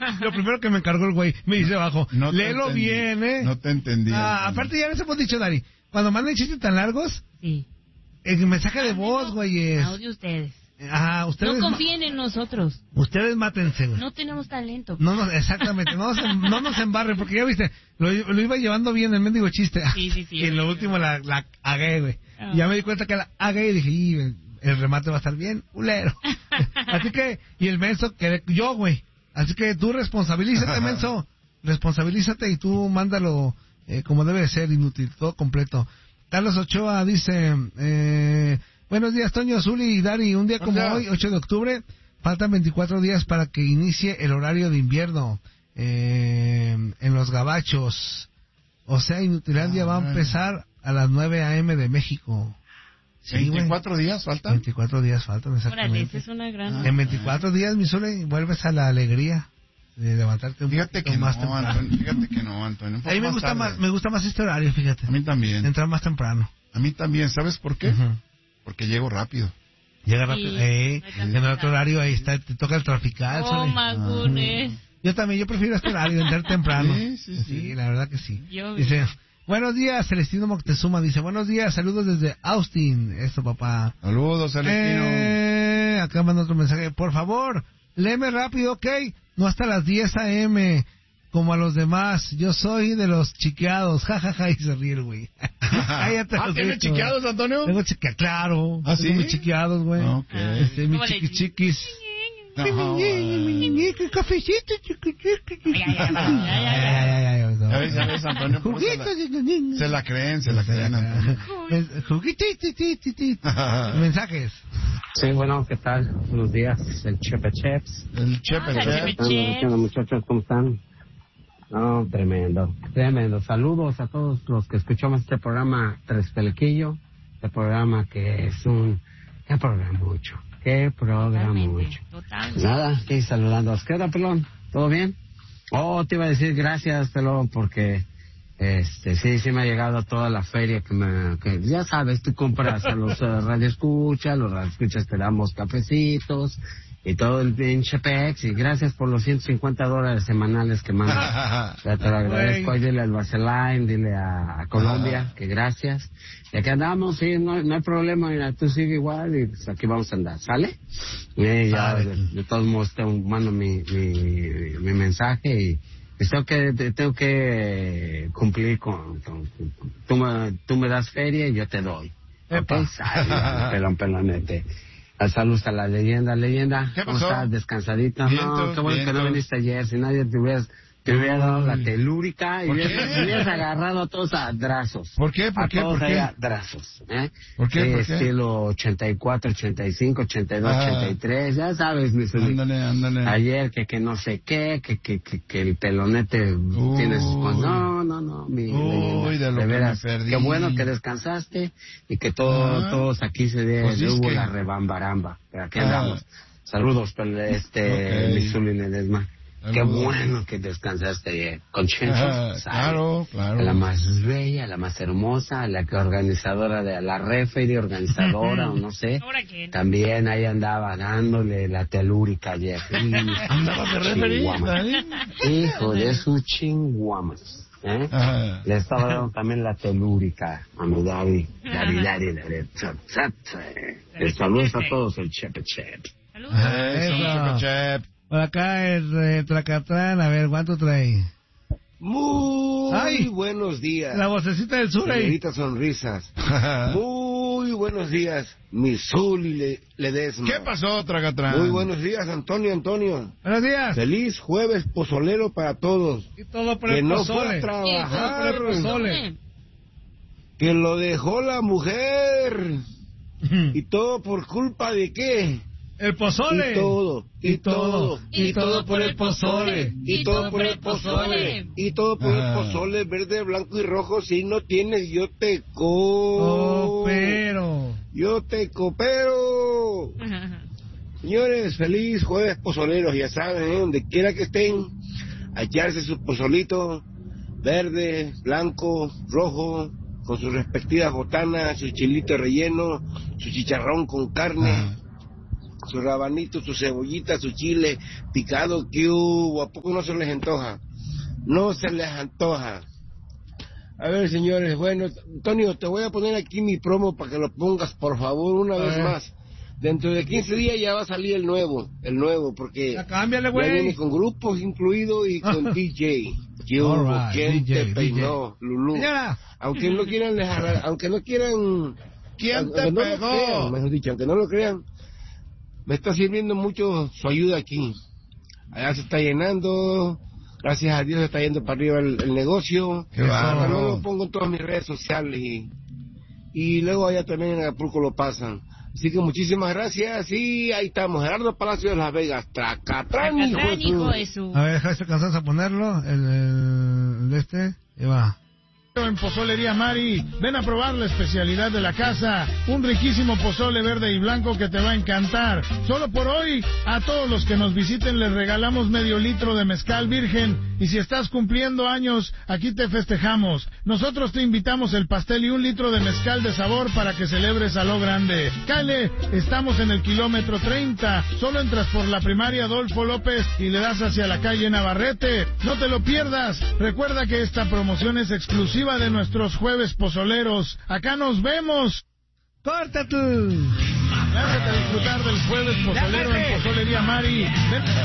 Lo primero que me encargó el güey, me dice abajo, No te léelo entendí. bien, ¿eh? No te entendí. Aparte ya les hemos dicho, Dari, cuando manden chistes tan largos, Sí. el mensaje de voz, güey, es... Audio ustedes. Ajá, ustedes... No confíen en nosotros. Ustedes mátense, güey. No tenemos talento. No, exactamente, no nos embarren, porque ya viste, lo iba llevando bien el mendigo chiste. Sí. Y en lo último la agué, güey. Y ya me di cuenta que la agué y dije, el remate va a estar bien, culero. Así que, y el menso, que yo, güey. Así que tú responsabilízate, menso. Responsabilízate y tú mándalo como debe de ser, inútil, todo completo. Carlos Ochoa dice, buenos días, Toño, Zuli y Dari. Un día como hoy, 8 de octubre, faltan 24 días para que inicie el horario de invierno en los gabachos. O sea, Inutilandia va a empezar a las 9 a.m. de México. Sí, ¿24 días faltan? 24 días faltan, exactamente. Órale, esa es una gran... En 24 días, mi Zuli, vuelves a la alegría de levantarte un poquito más temprano. Antonio, fíjate que no, Antonio. A mí me gusta más este horario, fíjate. A mí también. Entrar más temprano. A mí también, ¿sabes por qué? Porque llego rápido. Llega rápido, en el otro horario ahí está, te toca el trafical. Oh, magunes. Yo también, yo prefiero este horario, entrar temprano. Sí, la verdad que sí. Yo Dice, buenos días, Celestino Moctezuma. Dice, buenos días, saludos desde Austin. Eso, papá. Saludos, Celestino. Acá manda otro mensaje. Por favor, léeme rápido, ¿ok? No hasta las 10 a.m., como a los demás. Yo soy de los chiqueados. Ja, y se ríe el güey. ¿Tienes chiqueados, Antonio? Tengo chiqueados, claro. ¿Ah, sí? Tengo mis chiqueados, güey. Okay. Mis chiquis. ¿Qué cafecito, Ya ves, Antonio. Se la creen, Antonio. Mensajes. Sí, bueno, ¿qué tal? Buenos días, el Chepe Cheps. El Chepe Cheps. ¿Qué onda, muchachos? ¿Cómo están? No, tremendo. Saludos a todos los que escuchamos este programa Tres Pelequillo. Este programa que es ¿Qué programa mucho? ¿Qué programa mucho? Totalmente. Nada, estoy saludando. ¿Qué onda, Pelón? ¿Todo bien? Oh, te iba a decir gracias, Pelón, porque sí me ha llegado toda la feria que ya sabes, tú compras a los radioescuchas, te damos cafecitos y todo el pinche pex, y gracias por los $150 semanales que mandas. Ya te lo agradezco. Ahí dile al Barcelona, dile a Colombia que gracias. Y aquí andamos, sí, no hay problema, mira, tú sigue igual y pues aquí vamos a andar, ¿sale? Y ya, de todos modos te mando mi mensaje y tengo que cumplir con tú me das feria y yo te doy. ¿Ok? Sale, pelonete. Saludos a la leyenda. ¿Cómo estás? ¿Descansadita? No, qué bueno que no viniste ayer. Si nadie te hubiera dado la telúrica y hubieras agarrado a todos a drazos. ¿Por qué? ¿Por qué? A drazos. ¿Por qué? Estilo 84, 85, 82, 83. Ya sabes, mi solito. Ándale. Ayer que no sé qué, que el pelonete tiene sus cosas. No, de veras. Qué bueno que descansaste y que todos aquí hubo la rebambaramba. Pero aquí andamos. Saludos, mi Zuli Ledesma. Qué bueno que descansaste ayer. Conscientes. Claro. A la más bella, a la más hermosa, a la que organizadora de la referee, organizadora o no sé. También ahí andaba dándole la telúrica ayer. ¿Andaba de referee? Hijo de su chinguamas. Le estaba dando también la telúrica a mi Dari. Saludos a todos, el Chepe Chep. Saludos. Por acá el Tracatrán, a ver, ¿cuánto trae? Muy buenos días. La vocecita del sur ahí. Señoritas sonrisas. Muy buenos días, mi Zuli Ledesma. ¿Qué pasó, Tracatrán? Muy buenos días, Antonio. Buenos días. Feliz jueves pozolero para todos. Y todo por que el no pozole. fue a trabajar. Pozole. Que lo dejó la mujer. ¿Y todo por culpa de qué? El pozole. Y todo por el pozole. Y todo por el pozole. Y todo por el pozole verde, blanco y rojo. Si no tienes, yo te coopero. Señores, feliz jueves pozoleros. Ya saben, donde quiera que estén, a echarse su pozolito verde, blanco, rojo, con sus respectivas botanas, su chilito relleno, su chicharrón con carne. su rabanito, su cebollita, su chile picado, ¿qué hubo? ¿A poco no se les antoja? No se les antoja. A ver, señores, bueno, Antonio, te voy a poner aquí mi promo para que lo pongas, por favor, una vez más. Dentro de 15 días ya va a salir el nuevo, porque ya cámbiale, güey. Ya viene con grupos incluido y con DJ. ¿Qué hubo? Right, ¿Quién DJ, te peinó, Lulú? Señora. Aunque no quieran ¿Quién te pegó? Mejor dicho, aunque no lo crean, me está sirviendo mucho su ayuda aquí. Allá se está llenando, gracias a Dios se está yendo para arriba el negocio. Qué bárbaro. Luego lo pongo en todas mis redes sociales y luego allá también en Acapulco lo pasan. Así que muchísimas gracias y ahí estamos, Gerardo Palacio de Las Vegas, Tracatrán, hijo de su... A ver, deja este cansancio a ponerlo, y va. En Pozolería Mari, ven a probar la especialidad de la casa, un riquísimo pozole verde y blanco que te va a encantar. Solo por hoy, a todos los que nos visiten les regalamos medio litro de mezcal virgen, y si estás cumpliendo años, aquí te festejamos. Nosotros te invitamos el pastel y un litro de mezcal de sabor para que celebres a lo grande. Cale, estamos en el kilómetro 30, solo entras por la primaria Adolfo López y le das hacia la calle Navarrete. No te lo pierdas, recuerda que esta promoción es exclusiva de nuestros jueves pozoleros. Acá nos vemos. ¡Córtate! Gracias a disfrutar del jueves pozolero en Pozolería Mari.